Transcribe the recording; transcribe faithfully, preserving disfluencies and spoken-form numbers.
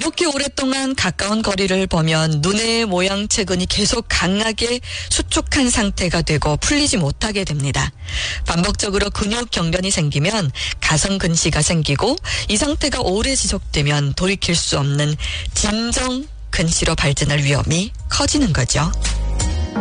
특히 오랫동안 가까운 거리를 보면 눈의 모양체근이 계속 강하게 수축한 상태가 되고 풀리지 못하게 됩니다. 반복적으로 근육 경련이 생기면 가성근시가 생기고 이 상태가 오래 지속되면 돌이킬 수 없는 진정 근시로 발전할 위험이 커지는 거죠.